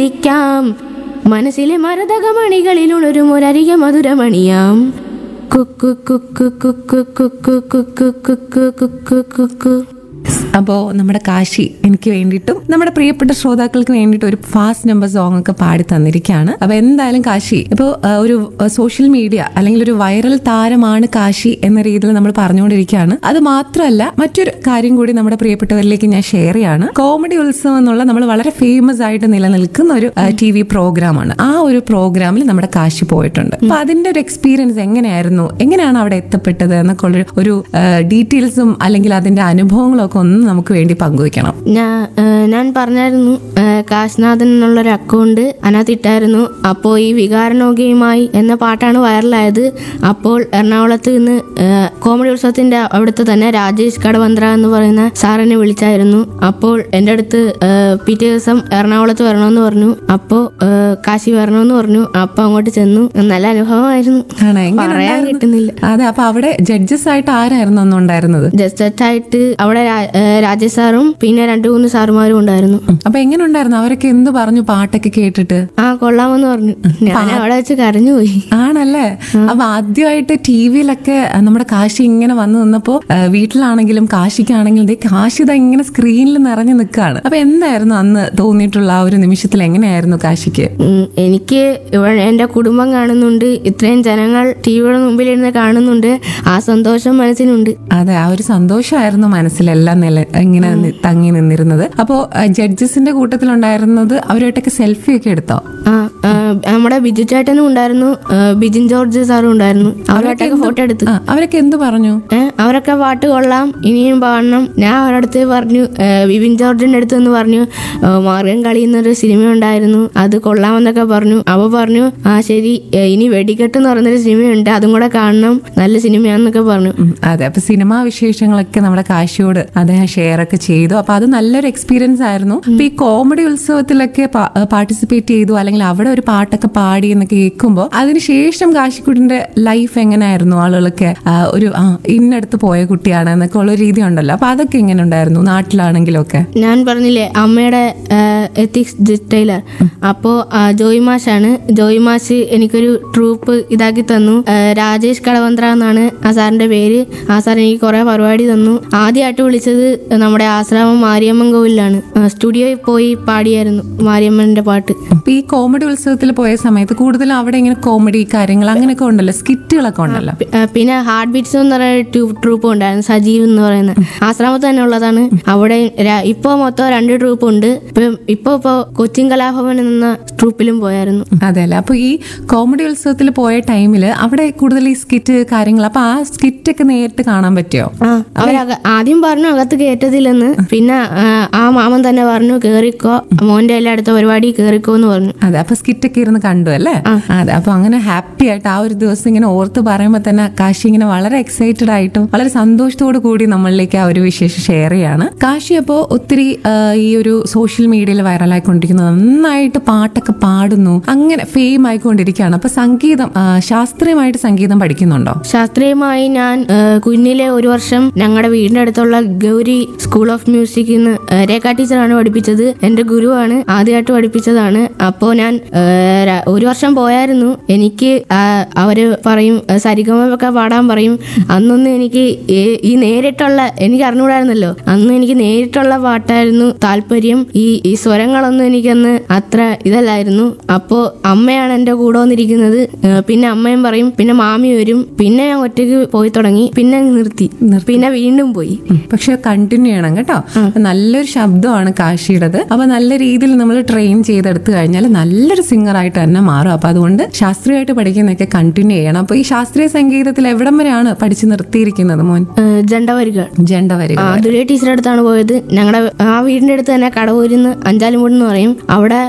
ചിന്തിക്കാം. മനസ്സിലെ മരതകമണികളിൽ ഉണരും ഒരരിക മധുരമണിയാം. കുക്കു കുക്കു കുക്കു കുക്കു കുക്കു കുക്കു കുക്കു കുക്കു. അപ്പോൾ നമ്മുടെ കാശി എനിക്ക് വേണ്ടിയിട്ടും നമ്മുടെ പ്രിയപ്പെട്ട ശ്രോതാക്കൾക്ക് വേണ്ടിയിട്ട് ഒരു ഫാസ്റ്റ് നമ്പർ സോങ് ഒക്കെ പാടി തന്നിരിക്കുകയാണ്. അപ്പൊ എന്തായാലും കാശി ഇപ്പോൾ ഒരു സോഷ്യൽ മീഡിയ അല്ലെങ്കിൽ ഒരു വൈറൽ താരമാണ് കാശി എന്ന രീതിയിൽ നമ്മൾ പറഞ്ഞുകൊണ്ടിരിക്കുകയാണ്. അത് മാത്രമല്ല മറ്റൊരു കാര്യം കൂടി നമ്മുടെ പ്രിയപ്പെട്ടവരിലേക്ക് ഞാൻ ഷെയർ ചെയ്യാണ്. കോമഡി ഉത്സവം എന്നുള്ള നമ്മൾ വളരെ ഫേമസ് ആയിട്ട് നിലനിൽക്കുന്ന ഒരു TV പ്രോഗ്രാമാണ്. ആ ഒരു പ്രോഗ്രാമിൽ നമ്മുടെ കാശി പോയിട്ടുണ്ട്. അപ്പൊ അതിന്റെ ഒരു എക്സ്പീരിയൻസ് എങ്ങനെയായിരുന്നു, എങ്ങനെയാണ് അവിടെ എത്തപ്പെട്ടത് എന്നൊക്കെ ഉള്ള ഒരു ഡീറ്റെയിൽസും അല്ലെങ്കിൽ അതിന്റെ അനുഭവങ്ങളും ഒക്കെ ഒന്ന് നമുക്ക് വേണ്ടി പങ്കുവയ്ക്കണം. ഞാൻ പറഞ്ഞായിരുന്നു കാശ്നാഥൻ എന്നുള്ളൊരു അക്കൗണ്ട് അതിനകത്തിട്ടായിരുന്നു. അപ്പോൾ ഈ വികാരനോഗ്യമായി എന്ന പാട്ടാണ് വൈറലായത്. അപ്പോൾ എറണാകുളത്ത് നിന്ന് കോമഡി ഉത്സവത്തിന്റെ അവിടുത്തെ തന്നെ രാജേഷ് കടവന്ത്ര എന്ന് പറയുന്ന സാറിനെ വിളിച്ചായിരുന്നു. അപ്പോൾ എൻ്റെ അടുത്ത് പിറ്റേ ദിവസം എറണാകുളത്ത് വരണമെന്ന് പറഞ്ഞു. അപ്പോൾ കാശി വരണമെന്ന് പറഞ്ഞു. അപ്പൊ അങ്ങോട്ട് ചെന്നു. നല്ല അനുഭവമായിരുന്നു, പറയാൻ കിട്ടുന്നില്ല. അതെ, അപ്പൊ അവിടെ ജഡ്ജസ് ആയിട്ട് ആരായിരുന്നു അന്നുണ്ടായിരുന്നത്? ജഡ്ജായിട്ട് അവിടെ രാജേഷ് സാറും പിന്നെ 2-3 സാറുമാരും ഉണ്ടായിരുന്നു. അപ്പൊ എങ്ങനെ ഉണ്ടായിരുന്നു? അവരൊക്കെ എന്ത് പറഞ്ഞു പാട്ടൊക്കെ കേട്ടിട്ട്? കൊള്ളാമെന്ന് പറഞ്ഞു. ഞാൻ അവിടെ വെച്ച് കരഞ്ഞുപോയി. ആണല്ലേ? അപ്പൊ ആദ്യമായിട്ട് TVയിലൊക്കെ നമ്മുടെ കാശി ഇങ്ങനെ വന്നു നിന്നപ്പോ വീട്ടിലാണെങ്കിലും കാശിക്കാണെങ്കിലും കാശി ഇങ്ങനെ സ്ക്രീനിൽ നിറഞ്ഞു നിൽക്കുകയാണ്. അപ്പൊ എന്തായിരുന്നു അന്ന് തോന്നിയിട്ടുള്ള ആ ഒരു നിമിഷത്തിൽ? എങ്ങനെയായിരുന്നു കാശിക്ക്? എനിക്ക് എന്റെ കുടുംബം കാണുന്നുണ്ട്, ഇത്രയും ജനങ്ങൾ TVയുടെ മുമ്പിലിരുന്ന് കാണുന്നുണ്ട്. ആ സന്തോഷം മനസ്സിനുണ്ട്. അതെ, ആ ഒരു സന്തോഷമായിരുന്നു മനസ്സിലെല്ലാം ഇങ്ങനെ തങ്ങി നിന്നിരുന്നത്. അപ്പോ ജഡ്ജസിന്റെ കൂട്ടത്തിലുണ്ടായിരുന്നത് അവരുമായിട്ടൊക്കെ സെൽഫി ഒക്കെ എടുത്തോ? നമ്മുടെ ബിജു ചേട്ടനും ഉണ്ടായിരുന്നു, ബിജിൻ ജോർജ് സാറും ഉണ്ടായിരുന്നു. അവരുമായിട്ടൊക്കെ ഫോട്ടോ എടുത്തു. അവരൊക്കെ എന്ത് പറഞ്ഞു? അവരൊക്കെ പാട്ട് കൊള്ളാം, ഇനിയും പാടണം. ഞാൻ അവരുടെ അടുത്ത് പറഞ്ഞു, ബിബിൻ ജോർജിന്റെ അടുത്ത് എന്ന് പറഞ്ഞു, മാർഗം കളി എന്നൊരു സിനിമ ഉണ്ടായിരുന്നു, അത് കൊള്ളാമെന്നൊക്കെ പറഞ്ഞു. അവ പറഞ്ഞു ശരി, ഇനി വെടിക്കെട്ട് എന്ന് പറയുന്നൊരു സിനിമയുണ്ട്, അതും കൂടെ കാണണം, നല്ല സിനിമയാന്നൊക്കെ പറഞ്ഞു. അതെ, അപ്പൊ സിനിമാ വിശേഷങ്ങളൊക്കെ നമ്മുടെ കാശിയോട് അദ്ദേഹം ഷെയർ ഒക്കെ ചെയ്തു. അപ്പൊ അത് നല്ലൊരു എക്സ്പീരിയൻസ് ആയിരുന്നു. അപ്പൊ ഈ കോമഡി ഉത്സവത്തിലൊക്കെ പാർട്ടിസിപ്പേറ്റ് ചെയ്തു അല്ലെങ്കിൽ അവിടെ ഒരു പാട്ടൊക്കെ പാടി എന്നൊക്കെ കേൾക്കുമ്പോൾ അതിനുശേഷം കാശിക്കുട്ടിന്റെ ലൈഫ് എങ്ങനെയായിരുന്നു? ആളുകളൊക്കെ ഒരു ഇന്നടുത്ത് പോയ കുട്ടിയാണ് എന്നൊക്കെ ഉള്ള രീതി ഉണ്ടല്ലോ. അപ്പൊ അതൊക്കെ എങ്ങനെ ഉണ്ടായിരുന്നു നാട്ടിലാണെങ്കിലും ഒക്കെ? ഞാൻ പറഞ്ഞില്ലേ അമ്മയുടെ എത്തിക്സ് ഡിറ്റൈലർ. അപ്പോ ജോയിമാഷാണ്. ജോയിമാഷ് എനിക്കൊരു ട്രൂപ്പ് ഇതാക്കി തന്നു. രാജേഷ് കടവന്ത്ര എന്നാണ് ആ സാറിന്റെ പേര്. ആ സാർ എനിക്ക് കുറെ പരിപാടി തന്നു. ആദ്യമായിട്ട് വിളിച്ചത് നമ്മുടെ ആശ്രാമം മാരിയമ്മൻ കോവിലാണ്. സ്റ്റുഡിയോയിൽ പോയി പാടിയായിരുന്നു മാരിയമ്മന്റെ പാട്ട്. ഈ കോമഡി ഉത്സവത്തിൽ പോയ സമയത്ത് കൂടുതലും അവിടെ ഇങ്ങനെ കോമഡി കാര്യങ്ങൾ അങ്ങനെയൊക്കെ ഉണ്ടല്ലോ, സ്കിറ്റുകളൊക്കെ ഉണ്ടല്ലോ. പിന്നെ ഹാർട്ട് ബീറ്റ്സ് എന്ന് പറയുന്ന ട്രൂപ്പ് ഉണ്ടായിരുന്നു, സജീവ് എന്ന് പറയുന്ന ആശ്രാമത്ത് തന്നെ ഉള്ളതാണ്. അവിടെ ഇപ്പൊ മൊത്തം 2 ട്രൂപ്പ് ഉണ്ട്. ഇപ്പൊ കൊച്ചിൻ കലാഭവൻ എന്ന ട്രൂപ്പിലും പോയായിരുന്നു. അതെല്ലേ? അപ്പൊ ഈ കോമഡി ഉത്സവത്തിൽ പോയ ടൈമില് അവിടെ കൂടുതൽ ഈ സ്കിറ്റ് കാര്യങ്ങൾ, അപ്പൊ ആ സ്കിറ്റ് ഒക്കെ നേരിട്ട് കാണാൻ പറ്റിയോ? ആദ്യം പറഞ്ഞു അകത്ത് കയറ്റത്തില്ലെന്ന്. പിന്നെ ആ മാമൻ തന്നെ പറഞ്ഞു കേറിക്കോ, മോന്റെ എല്ലാ അടുത്ത പരിപാടി കേറിക്കോ എന്ന് പറഞ്ഞു. അതെ, അപ്പൊ സ്കിറ്റ് ഒക്കെ ഇരുന്ന് കണ്ടു അല്ലേ? അതെ, അപ്പൊ അങ്ങനെ ഹാപ്പി ആയിട്ട് ആ ഒരു ദിവസം ഇങ്ങനെ ഓർത്ത് പറയുമ്പോ തന്നെ കാശി ഇങ്ങനെ വളരെ എക്സൈറ്റഡ് ആയിട്ടും വളരെ സന്തോഷത്തോടു കൂടി നമ്മളിലേക്ക് ആ ഒരു വിശേഷം ഷെയർ ചെയ്യാണ്. കാശി അപ്പോ ഒത്തിരി ഈ ഒരു സോഷ്യൽ മീഡിയയിൽ വൈറലായിക്കൊണ്ടിരിക്കുന്നു, നന്നായിട്ട് പാട്ടൊക്കെ പാടുന്നു, അങ്ങനെ ഫെയിം ആയിക്കൊണ്ടിരിക്കുകയാണ്. അപ്പൊ സംഗീതം, ശാസ്ത്രീയമായിട്ട് സംഗീതം പഠിക്കുന്നുണ്ടോ? ശാസ്ത്രീയമായി ഞാൻ കുഞ്ഞിലെ 1 വർഷം ഞങ്ങളുടെ വീടിന്റെ അടുത്തുള്ള ഗൗരി സ്കൂൾ ഓഫ് മ്യൂസിക് രേഖ ടീച്ചറാണ് പഠിപ്പിച്ചത്. എന്റെ ഗുരുവാണ്, ആദ്യമായിട്ട് പഠിപ്പിച്ചതാണ്. അപ്പോ ഞാൻ 1 വർഷം പോയായിരുന്നു. എനിക്ക് അവര് പറയും സരിഗമൊക്കെ പാടാൻ പറയും. അന്നൊന്നും എനിക്ക് ഈ നേരിട്ടുള്ള, എനിക്ക് അറിഞ്ഞുകൂടായിരുന്നല്ലോ, അന്ന് എനിക്ക് നേരിട്ടുള്ള പാട്ടായിരുന്നു താല്പര്യം. ഈ സ്വരങ്ങളൊന്നും എനിക്കന്ന് അത്ര ഇതല്ലായിരുന്നു. അപ്പോ അമ്മയാണ് എന്റെ കൂടെ വന്നിരിക്കുന്നത്. പിന്നെ അമ്മയും പറയും, പിന്നെ മാമി വരും. പിന്നെ ഞാൻ ഒറ്റയ്ക്ക് പോയി തുടങ്ങി. പിന്നെ നിർത്തി, പിന്നെ വീണ്ടും പോയി. പക്ഷെ കണ്ടിന്യൂ ചെയ്യണം കേട്ടോ. നല്ലൊരു ശബ്ദമാണ് കാശിയുടേത്. അപ്പൊ നല്ല രീതിയിൽ നമ്മൾ ട്രെയിൻ ചെയ്തെടുത്തു കഴിഞ്ഞാൽ നല്ലൊരു സിംഗർ ആയിട്ട് തന്നെ മാറും. അപ്പൊ അതുകൊണ്ട് ശാസ്ത്രീയമായിട്ട് പഠിക്കുന്നതൊക്കെ കണ്ടിന്യൂ ചെയ്യണം. അപ്പൊ ഈ ശാസ്ത്രീയ സംഗീതത്തിൽ എവിടം വരെയാണ് പഠിച്ചു നിർത്തിയിരിക്കുന്നത് മോൻ? ജണ്ടവരികൾ. ദുരിയ ടീച്ചറുടെ അടുത്താണ് പോയത്. ഞങ്ങളുടെ ആ വീടിന്റെ അടുത്ത് തന്നെ കടവൂരിന്ന് അഞ്ചാലുമൂട് എന്ന് പറയും. അവിടെ